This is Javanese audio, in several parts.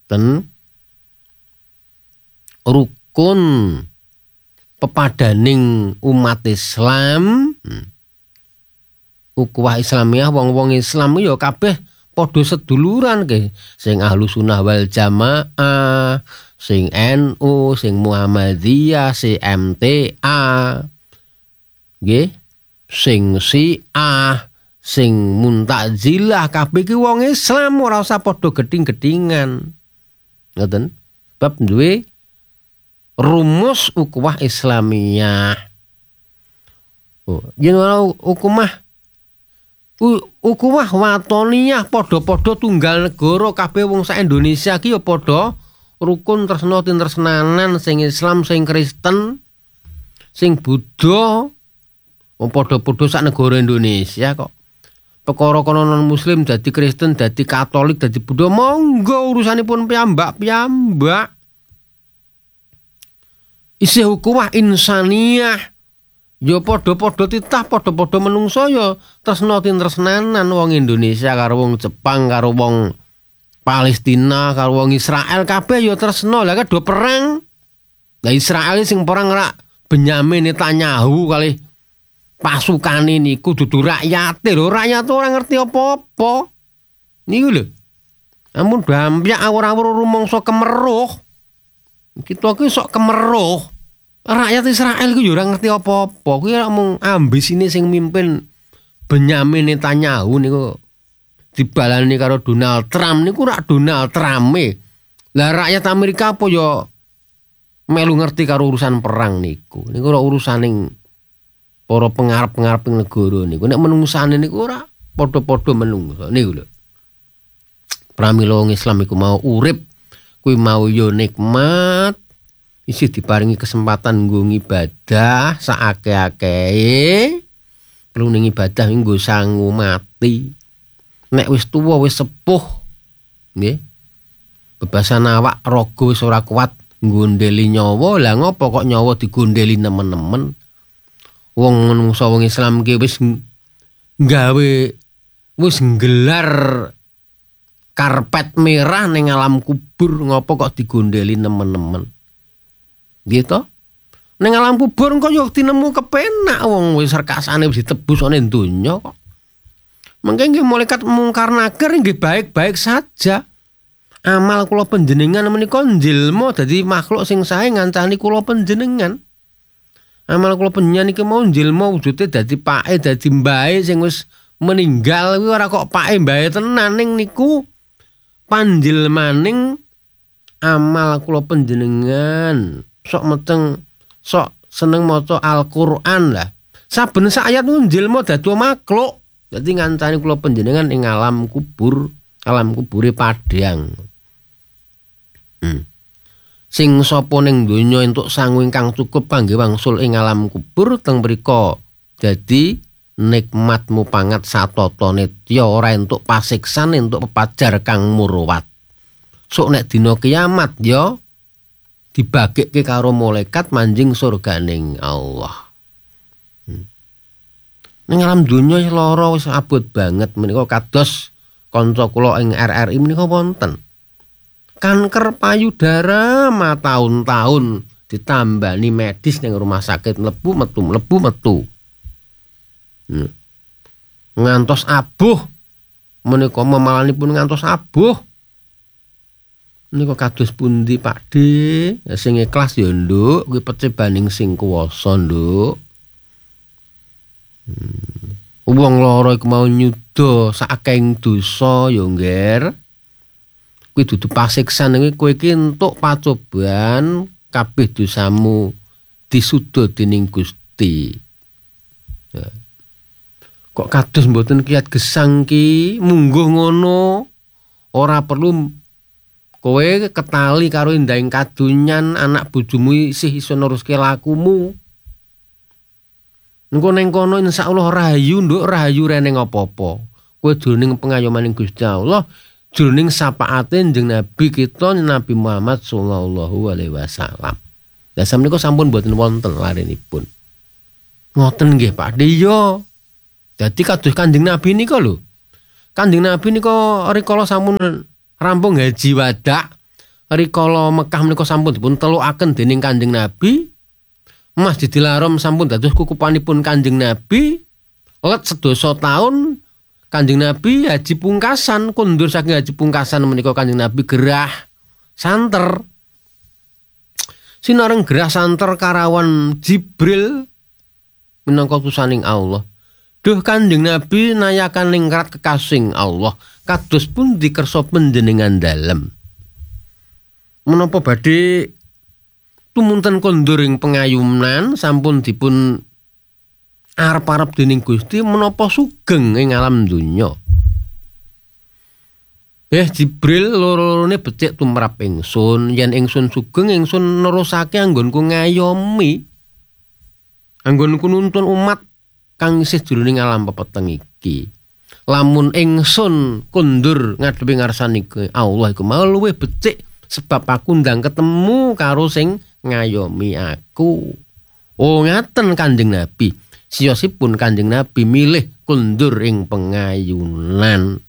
ten rukun pepadaning umat Islam. Ukhuwah Islamiyah wong-wong Islam ya kabeh padha seduluran ke. Sing Ahlus Sunnah wal Jamaah, sing NU, sing Muhammadiyah, sing MTA. Nggih, sing Syiah, sing Mu'tazilah kabeh ki wong Islam ora usah padha gedhing-gedhingan. Ngoten. Sebab duwe rumus ukhuwah Islamiyah. Yen ora ukhuwah watoniyah padha-padha tunggal negara kabeh wong sak Indonesia ki ya padha rukun tresna tintresnanan sing Islam sing Kristen sing Buddha wong padha-padha sak negara Indonesia kok. Perkara kono non muslim dadi Kristen dadi Katolik dadi Buddha monggo urusanipun piyambak-piyambak. Isih ukhuwah insaniyah. Ya padha-padha titah padha-padha menungso ya tresna tintresnanan wong Indonesia karo wong Jepang karo wong Palestina karo wong Israel kabeh ya tresna. Lah do perang. Lah Israel sing perang rak Benyamin Netanyahu kali pasukane niku dudu rakyate lho. Rakyat ora ngerti apa-apa. Niku lho. Amun dampyak ora rumangsa kemeruh. Kita ki sok kemeruh. Rakyat Israel ku yo ora ngerti apa-apa. Kuwi mung ambisine sing mimpin Benyamin Netanyahu niku dibalani karo Donald Trump niku rak Donald Trump-e. Lah rakyat Amerika apa yo melu ngerti karo urusan perang niku. Niku ora urusaning para pengarep-pengarep negara niku. Nek menungsane niku ora padha-padha menungso niku lho. Pramila wong Islam iku mau urip kuwi mau yo nikmat. Isih diparingi kesempatan nggo ngibadah saake-akehe. Perlu ning ibadah nggo sangu mati. Nek wis tuwa wis sepuh nggih. Bebasan awak raga wis ora kuat nggondeli nyawa. Lah ngopo kok nyawa digondeli nemen-nemen? Wong menungsa wong Islam ki wis gawe wis nggelar karpet merah ning alam kubur, ngopo kok digondeli nemen-nemen? Gitu. Ning alam kubur engko yo tinemu kepenak wong wis rekasane wis ditebus ana donya kok. Mengke nggih malaikat mungkar nakir nggih baik-baik saja. Amal kula panjenengan menika njilma dadi makhluk sing sae ngancani kula panjenengan. Amal kula panjenengan iki mau njilma wujude dadi pake dadi mbae sing wis meninggal kuwi ora kok pake mbae tenan ning niku panjilmaning amal kula panjenengan. Sok meteng sok seneng maca Al-Qur'an lah. Saben sak ayat ku njilma dadi makhluk. Dadi ngancani kula panjenengan ing alam kubur, alam kubure padhang. Sing sapa ning donya entuk sangu ingkang cukup kangge wangsul ing alam kubur teng mrika dadi nikmat mupangat satata netya ora entuk pasiksan entuk pepajar kang murwat. Sok nek dina kiamat ya dibagike karo malaikat manjing surganing Allah. Ning alam donya lara wis abot banget menika kados kanca kula ing RRI menika wonten. Kanker payudara tahun-tahun ditambani medis ning rumah sakit mlebu metu. Ngantos abuh menika memalanipun ngantos abuh. Niku kados pundi Pakde? Sing ikhlas ya nduk, kuwi pecebaning sing kuwasa nduk. Wong lara iku mau nyuda saking dosa ya ngger. Kuwi dudu pasiksan iki kowe iki entuk pacoban kabeh dosamu disuda dening Gusti. Ya. Kok kados mboten kiyat gesang ki mungguh ngono. Ora perlu kowe ketali karo indahing kadunyan anak bojomu isih iso neruske lakumu. Engko ning kono insyaallah rahayu nduk rahayu rene apa-apa. Kowe jroning pengayomaning Gusti Allah, jroning syafaate Kanjeng Nabi kita Nabi Muhammad sallallahu alaihi wasallam. Lah sampeyan sampun mboten wonten larenipun. Ngoten nggih Pak Deyo. Dadi kados Kanjeng Nabi nika lho. Kanjeng Nabi nika rikala sampun rampung haji wadah rikala Mekah menika sampun dipun telukaken dening Kanjeng Nabi. Masjidil Haram sampun dados kukupanipun Kanjeng Nabi. Let sedasa taun Kanjeng Nabi haji pungkasan, kondur saking haji pungkasan menika Kanjeng Nabi gerah santer. Sinareng gerah santer karawan Jibril minangka utusaning Allah. Duh Kanjeng Nabi nayakan ningrat kekasing Allah, kados pun dikersa panjenengan dalem. Menapa badhe tumunten kondur ing pengayunan sampun dipun arep-arep dening Gusti menapa sugeng ing alam donya. Jibril loro-lorone becik tumrap ingsun, yen ingsun sugeng ingsun nerusake anggonku ngayomi. Anggonku nuntun umat kang isih jroning alam pepeteng iki. Lamun ingsun kundur ngadepi ngarsanike Allah iku mau luwih becik sebab aku ndang ketemu karo sing ngayomi aku. Oh ngaten Kanjeng Nabi. Siyosipun Kanjeng Nabi milih kundur ing pengayunan.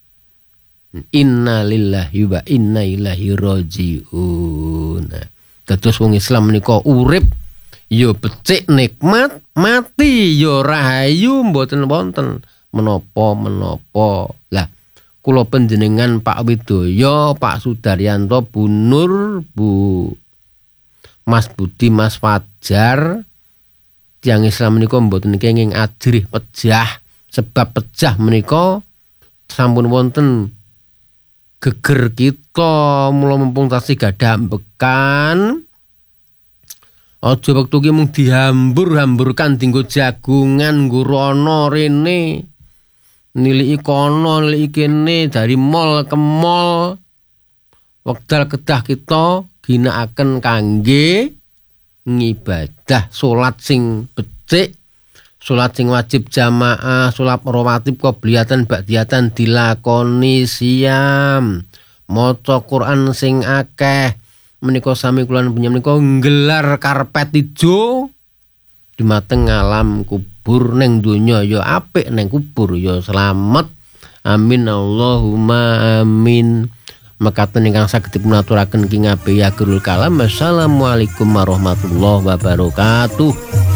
Inna lillahi wa inna ilaihi rajiun. Dados wong Islam menika urip ya becik nikmat, mati ya rahayu mboten wonten menapa-menapa. Lah kula panjenengan Pak Widoyo, Pak Sudaryanto, Bu Nur, Bu Mas Budi, Mas Fajar, tiyang Islam menika mboten kenging ajrih pejah, sebab pejah menika sampun wonten geger kita mula mumpung tasih gadah ambekan. Aja wektu ki mung dihambur-hamburkan dienggo jagungan nggurono rene. Niliki kono, niliki kene dari mall ke mall. Wekdal kedah kita ginakaken kangge ngibadah, salat sing becik, salat sing wajib jamaah, salat rawatib qobliyatan ba'diyatan dilakoni siam. Maca Quran sing akeh. Menika sami kula menika nggelar karpet ijo dumateng alam kubur. Neng donya ya apik, neng kubur ya selamat. Amin Allahumma amin. Mekaten ingkang saged dipunaturaken Ki Ngabeh Akhirul Kalam. Wassalamualaikum warahmatullahi wabarakatuh.